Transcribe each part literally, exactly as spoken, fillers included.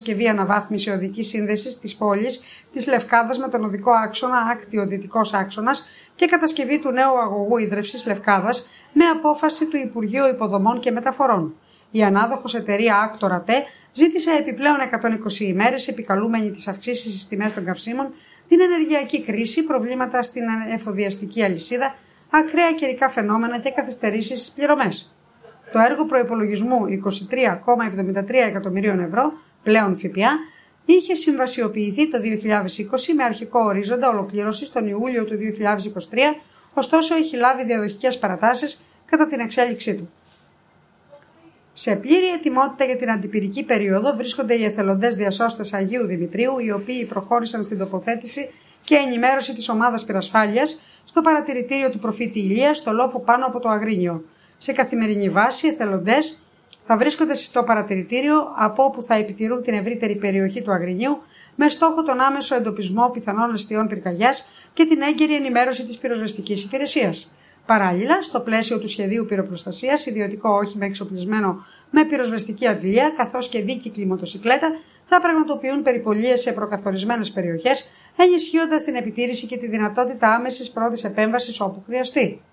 Κατασκευή αναβάθμιση οδικής σύνδεσης της πόλης της Λευκάδας με τον οδικό άξονα Άκτιο-Δυτικός άξονας και κατασκευή του νέου αγωγού ίδρευσης Λευκάδας με απόφαση του Υπουργείου Υποδομών και Μεταφορών. Η ανάδοχος εταιρεία Άκτορα Τε ζήτησε επιπλέον εκατόν είκοσι ημέρες επικαλούμενη τις αυξήσεις στις τιμές των καυσίμων, την ενεργειακή κρίση, προβλήματα στην εφοδιαστική αλυσίδα, ακραία καιρικά φαινόμενα και καθυστερήσεις στις πληρωμές. Το έργο προϋπολογισμού είκοσι τρία κόμμα εβδομήντα τρία εκατομμυρίων ευρώ, πλέον ΦΠΑ, είχε συμβασιοποιηθεί το δύο χιλιάδες είκοσι με αρχικό ορίζοντα ολοκλήρωσης τον Ιούλιο του δύο χιλιάδες είκοσι τρία, ωστόσο έχει λάβει διαδοχικές παρατάσεις κατά την εξέλιξή του. Σε πλήρη ετοιμότητα για την αντιπυρική περίοδο βρίσκονται οι εθελοντές διασώστες Αγίου Δημητρίου, οι οποίοι προχώρησαν στην τοποθέτηση και ενημέρωση της ομάδας πυρασφάλειας στο παρατηρητήριο του προφήτη Ηλία στο λόφο πάνω από το Αγρίνιο. Σε καθημερινή βάση, εθελοντές θα βρίσκονται στο παρατηρητήριο από όπου θα επιτηρούν την ευρύτερη περιοχή του Αγρινίου με στόχο τον άμεσο εντοπισμό πιθανών αιστείων πυρκαγιάς και την έγκαιρη ενημέρωση της πυροσβεστικής υπηρεσίας. Παράλληλα, στο πλαίσιο του σχεδίου πυροπροστασίας, ιδιωτικό όχημα εξοπλισμένο με πυροσβεστική αντλία καθώς και δίκυκλη μοτοσικλέτα θα πραγματοποιούν περιπολίες σε προκαθορισμένες περιοχές, ενισχύοντας την επιτήρηση και τη δυνατότητα άμεσης πρώτης επέμβασης όπου χρειαστεί.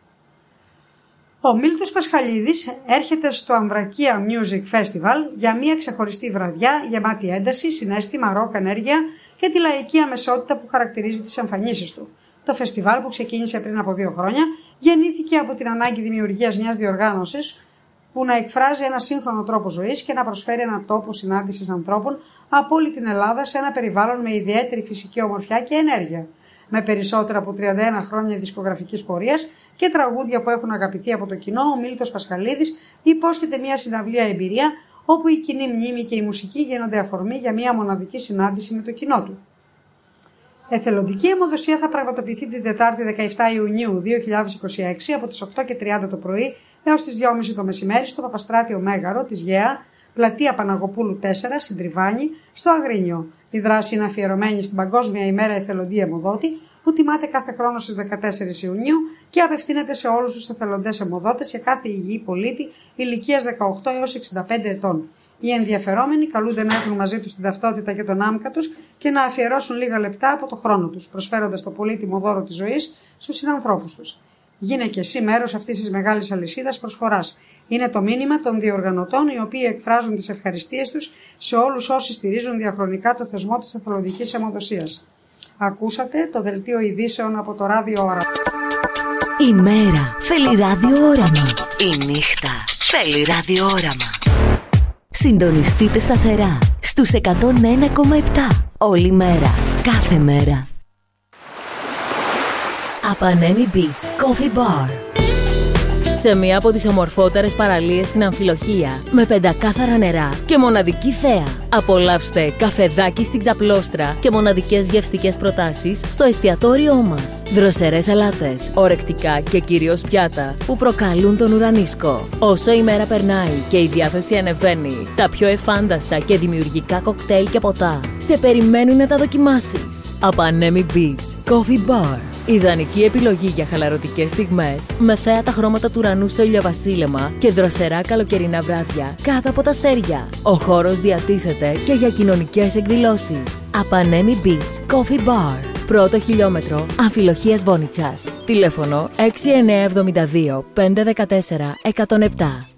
Ο Μίλτος Πασχαλίδης έρχεται στο Αμβρακία Music Festival για μια ξεχωριστή βραδιά γεμάτη ένταση, συναίσθημα, ροκ, ενέργεια και τη λαϊκή αμεσότητα που χαρακτηρίζει τις εμφανίσεις του. Το φεστιβάλ, που ξεκίνησε πριν από δύο χρόνια, γεννήθηκε από την ανάγκη δημιουργίας μιας διοργάνωσης που να εκφράζει ένα σύγχρονο τρόπο ζωής και να προσφέρει έναν τόπο συνάντησης ανθρώπων από όλη την Ελλάδα σε ένα περιβάλλον με ιδιαίτερη φυσική ομορφιά και ενέργεια. Με περισσότερα από τριάντα ένα χρόνια δισκογραφικής πορείας και τραγούδια που έχουν αγαπηθεί από το κοινό, ο Μίλτος Πασχαλίδης υπόσχεται μια συναυλία εμπειρία όπου η κοινή μνήμη και η μουσική γίνονται αφορμή για μια μοναδική συνάντηση με το κοινό του. Εθελοντική αιμοδοσία θα πραγματοποιηθεί την Τετάρτη δεκαεπτά Ιουνίου δύο χιλιάδες είκοσι έξι από τις οκτώ και τριάντα το πρωί έως τις δυόμιση το μεσημέρι στο Παπαστράτιο Μέγαρο της ΓΕΑ, πλατεία Παναγοπούλου τέσσερα, Συντριβάνη, στο Αγρίνιο. Η δράση είναι αφιερωμένη στην Παγκόσμια ημέρα εθελοντή αιμοδότη που τιμάται κάθε χρόνο στις δεκατέσσερις Ιουνίου και απευθύνεται σε όλους τους εθελοντές αιμοδότες για κάθε υγιή πολίτη ηλικίας δεκαοκτώ έως εξήντα πέντε ετών. Οι ενδιαφερόμενοι καλούνται να έχουν μαζί τους την ταυτότητα και τον άμκα τους και να αφιερώσουν λίγα λεπτά από το χρόνο τους, προσφέροντας το πολύτιμο δώρο της ζωής στους συνανθρώπους τους. Γίνε και εσύ μέρος αυτής της μεγάλης αλυσίδας προσφοράς. Είναι το μήνυμα των διοργανωτών, οι οποίοι εκφράζουν τις ευχαριστίες τους σε όλους όσοι στηρίζουν διαχρονικά το θεσμό της εθελοντικής αιμοδοσίας. Ακούσατε το δελτίο ειδήσεων από το Ράδιο Όραμα. Η μέρα θέλει ραδιόραμα. Η νύχτα θέλει ραδιόραμα. Συντονιστείτε σταθερά στους εκατόν ένα κόμμα επτά όλη μέρα, κάθε μέρα. Απανέμι Beach Coffee Bar. Σε μία από τις ομορφότερες παραλίες στην Αμφιλοχία, με πεντακάθαρα νερά και μοναδική θέα. Απολαύστε καφεδάκι στην Ξαπλώστρα και μοναδικές γευστικές προτάσεις στο εστιατόριό μας. Δροσερές σαλάτες, ορεκτικά και κυρίως πιάτα που προκαλούν τον ουρανίσκο. Όσο η μέρα περνάει και η διάθεση ανεβαίνει, τα πιο εφάνταστα και δημιουργικά κοκτέιλ και ποτά σε περιμένουν να τα δοκιμάσεις. Απανέμι Beach Coffee Bar. Ιδανική επιλογή για χαλαρωτικές στιγμές με θέατα χρώματα του ουρανού στο ηλιοβασίλεμα και δροσερά καλοκαιρινά βράδια κάτω από τα αστέρια. Ο χώρος διατίθεται και για κοινωνικές εκδηλώσεις. Απανέμι Beach Coffee Bar. Πρώτο χιλιόμετρο Αμφιλοχίας Βόνιτσας. Τηλέφωνο έξι εννιά εβδομήντα δύο πεντακόσια δεκατέσσερα εκατόν επτά.